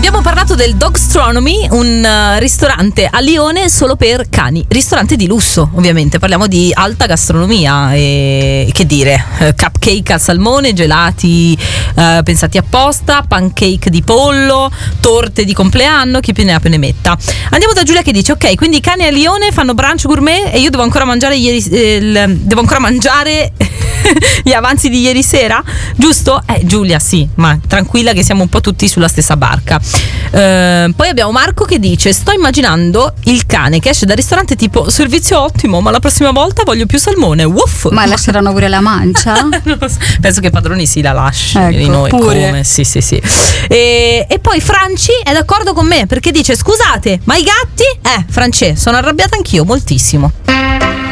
Abbiamo parlato del Dogstronomy, un ristorante a Lione solo per cani, ristorante di lusso ovviamente, parliamo di alta gastronomia e che dire, cupcake al salmone, gelati pensati apposta, pancake di pollo, torte di compleanno, chi più ne ha più ne metta. Andiamo da Giulia che dice: ok, quindi i cani a Lione fanno brunch gourmet e io devo ancora mangiare gli avanzi di ieri sera, giusto? Giulia, sì, ma tranquilla che siamo un po' tutti sulla stessa barca. Poi abbiamo Marco che dice: sto immaginando il cane che esce dal ristorante tipo servizio ottimo, ma la prossima volta voglio più salmone. Uff. Ma lasceranno pure la mancia? Penso che Padroni sì la lasci, ecco, di noi pure. come sì. E poi Franci è d'accordo con me perché dice: scusate, ma i gatti? Francesco, sono arrabbiata anch'io moltissimo.